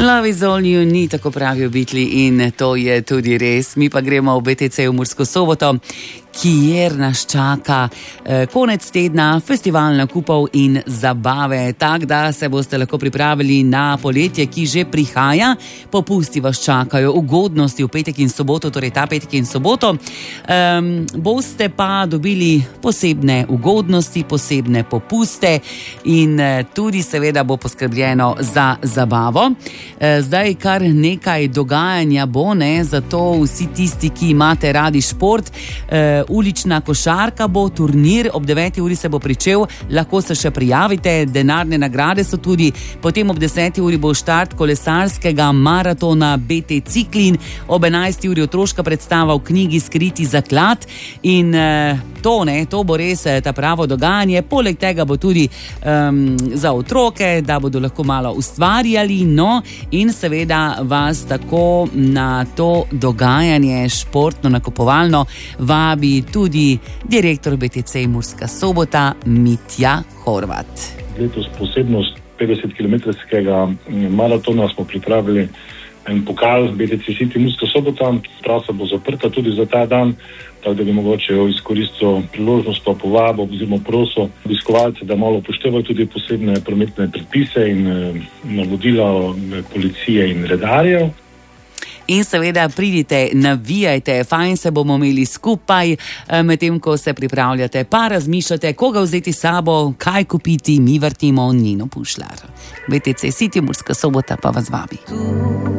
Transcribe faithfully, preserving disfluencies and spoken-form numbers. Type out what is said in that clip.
Love is all you need, tako pravijo Beatli, in to je tudi res. Mi pa gremo v B T C v Mursko Soboto, kjer nas čaka eh, konec tedna festival nakupov in zabave, tak da se boste lahko pripravili na poletje, ki že prihaja. Popusti vas čakajo, ugodnosti v petek in soboto, torej ta petek in soboto. Um, boste pa dobili posebne ugodnosti, posebne popuste in eh, tudi seveda bo poskrbljeno za zabavo. Eh, zdaj kar nekaj dogajanja bo, ne, zato vsi tisti, ki imate radi šport, eh, ulična košarka bo, turnir ob deveti uri se bo pričel, lahko se še prijavite, denarne nagrade so tudi, potem ob deseti uri bo štart kolesarskega maratona B T Ciklin, ob enajsti uri otroška predstava v knjigi Skriti zaklad in eh, to, ne, to bo res ta pravo dogajanje. Poleg tega bo tudi um, za otroke, da bodo lahko malo ustvarjali, no, in seveda vas tako na to dogajanje športno nakupovalno vabi tudi direktor B T C Murska Sobota Mitja Horvat. Letos posebnost petdesetkilometrskega maratona smo pripravili en pokal B T C City Murska Sobota. Trasa bo zaprta tudi za ta dan, tako da bi mogoče izkoristil priložnost, pa povabo oziroma prosil obiskovalce, da malo upoštevajo tudi posebne prometne predpise in navodila policije in redarjev. In seveda pridite, navijajte, fajn se bomo imeli skupaj, medtem ko se pripravljate, pa razmišljate, koga vzeti sabo, kaj kupiti, mi vrtimo Nino Pušlar. B T C City Murska Sobota pa vas vabi.